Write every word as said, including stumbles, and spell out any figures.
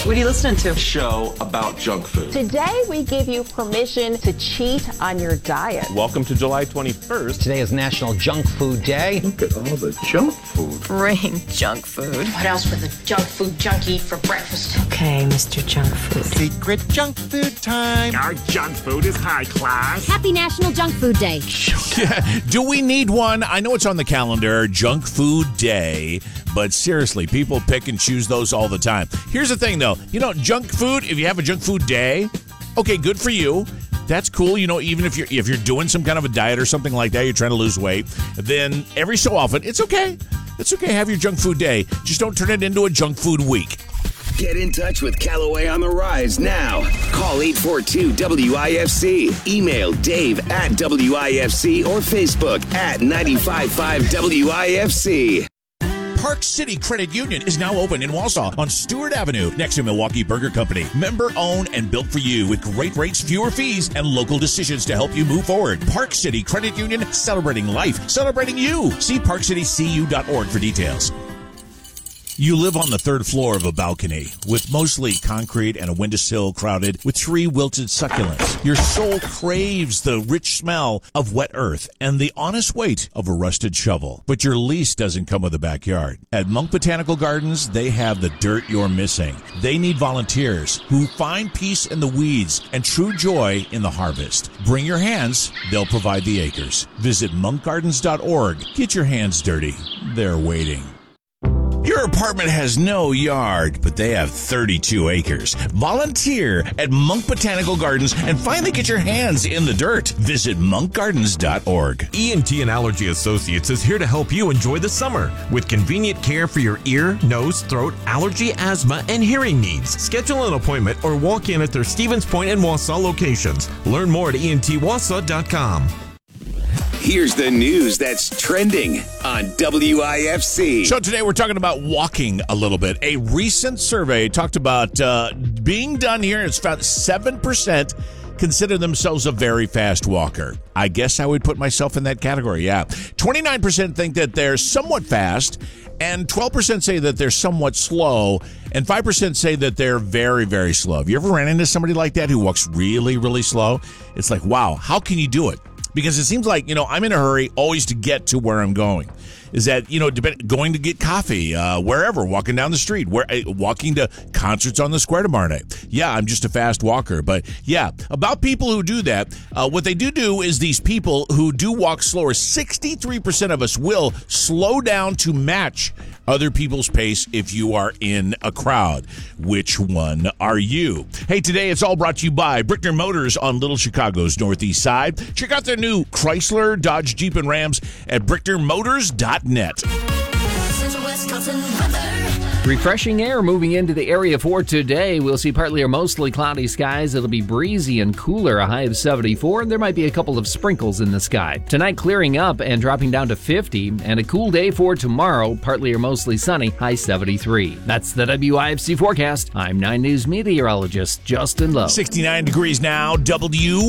What are you listening to? Show about junk food. Today, we give you permission to cheat on your diet. Welcome to July twenty-first. Today is National Junk Food Day. Look at all the junk food. Bring junk food. What else would the junk food junkie eat for breakfast? Okay, Mister Junk Food. Secret junk food time. Our junk food is high class. Happy National Junk Food Day. Do we need one? I know it's on the calendar, Junk Food Day, but seriously, people pick and choose those all the time. Here's the thing, though. You know, junk food, if you have a junk food day, okay, good for you. That's cool. You know, even if you're if you're doing some kind of a diet or something like that, you're trying to lose weight, then every so often, it's okay. It's okay. Have your junk food day. Just don't turn it into a junk food week. Get in touch with Callaway on the Rise now. Call eight four two W I F C. Email Dave at W I F C or Facebook at nine five five W I F C. Park City Credit Union is now open in Wausau on Stewart Avenue next to Milwaukee Burger Company. Member owned and built for you with great rates, fewer fees, and local decisions to help you move forward. Park City Credit Union, celebrating life, celebrating you. See park city c u dot org for details. You live on the third floor of a balcony with mostly concrete and a windowsill crowded with three wilted succulents. Your soul craves the rich smell of wet earth and the honest weight of a rusted shovel. But your lease doesn't come with a backyard. At Monk Botanical Gardens, they have the dirt you're missing. They need volunteers who find peace in the weeds and true joy in the harvest. Bring your hands, they'll provide the acres. Visit monk gardens dot org. Get your hands dirty. They're waiting. Your apartment has no yard, but they have thirty-two acres. Volunteer at Monk Botanical Gardens and finally get your hands in the dirt. Visit monk gardens dot org. E N T and Allergy Associates is here to help you enjoy the summer with convenient care for your ear, nose, throat, allergy, asthma, and hearing needs. Schedule an appointment or walk in at their Stevens Point and Wausau locations. Learn more at E N T wausau dot com. Here's the news that's trending on W I F C. So today we're talking about walking a little bit. A recent survey talked about uh, being done here. It's found seven percent consider themselves a very fast walker. I guess I would put myself in that category, yeah. twenty-nine percent think that they're somewhat fast, and twelve percent say that they're somewhat slow, and five percent say that they're very, very slow. Have you ever ran into somebody like that who walks really, really slow? It's like, wow, how can you do it? Because it seems like, you know, I'm in a hurry always to get to where I'm going. Is that, you know, going to get coffee, uh, wherever, walking down the street, where uh, walking to concerts on the square tomorrow night. Yeah, I'm just a fast walker. But yeah, about people who do that, uh, what they do do is these people who do walk slower, sixty-three percent of us will slow down to match other people's pace if you are in a crowd. Which one are you? Hey, today it's all brought to you by Brickner Motors on Little Chicago's Northeast Side. Check out their new Chrysler, Dodge, Jeep, and Rams at brickner motors dot net. Refreshing air moving into the area for today. We'll see partly or mostly cloudy skies. It'll be breezy and cooler, a high of seventy-four, and there might be a couple of sprinkles in the sky. Tonight clearing up and dropping down to fifty, and a cool day for tomorrow, partly or mostly sunny, high seventy-three. That's the W I F C forecast. I'm nine News meteorologist Justin Lowe. sixty-nine degrees now, W